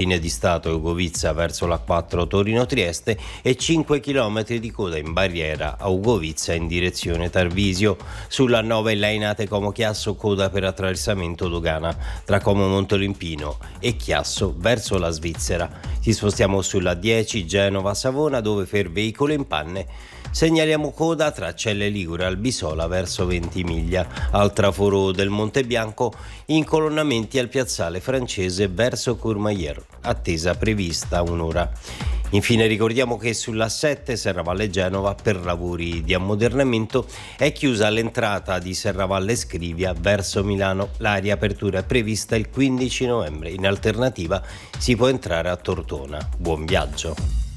fine di stato Ugovizza verso la 4 Torino-Trieste e 5 km di coda in barriera a Ugovizza in direzione Tarvisio. Sulla 9 Lainate Como Chiasso, coda per attraversamento dogana tra Como Montolimpino e Chiasso verso la Svizzera. Ci spostiamo sulla 10 Genova Savona, dove per veicolo in panne segnaliamo coda tra Celle Ligure e Albisola verso Ventimiglia. Al traforo del Monte Bianco, incolonnamenti al piazzale Francese verso Courmayeur, attesa prevista un'ora. Infine ricordiamo che sulla 7 Serravalle Genova, per lavori di ammodernamento, è chiusa l'entrata di Serravalle Scrivia verso Milano. La riapertura è prevista il 15 novembre. In alternativa si può entrare a Tortona. Buon viaggio!